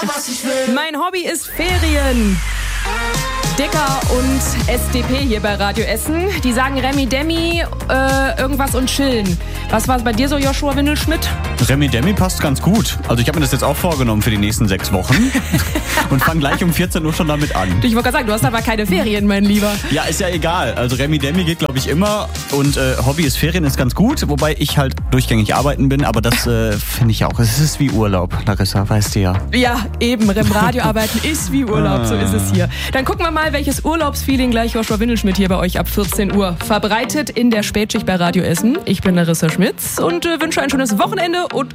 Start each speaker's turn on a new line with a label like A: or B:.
A: was ich will.
B: Mein Hobby ist Ferien. Dicker und SDP hier bei Radio Essen. Die sagen Remi Demi, irgendwas und chillen. Was war es bei dir so, Joshua Windelschmidt?
C: Remi Demi passt ganz gut. Also ich habe mir das jetzt auch vorgenommen für die nächsten 6 Wochen und fange gleich um 14 Uhr schon damit an.
B: Ich wollte gerade sagen, du hast aber keine Ferien, mein Lieber.
C: Ja, ist ja egal. Also Remi Demi geht, glaube ich, immer und Hobby ist Ferien ist ganz gut, wobei ich halt durchgängig arbeiten bin, aber das finde ich auch. Es ist wie Urlaub, Larissa, weißt du ja.
B: Ja, eben. Im Radio arbeiten ist wie Urlaub, so ist es hier. Dann gucken wir mal, welches Urlaubsfeeling gleich Joshua Windelschmidt hier bei euch ab 14 Uhr verbreitet in der Spätschicht bei Radio Essen. Ich bin Larissa Schmitz und wünsche ein schönes Wochenende und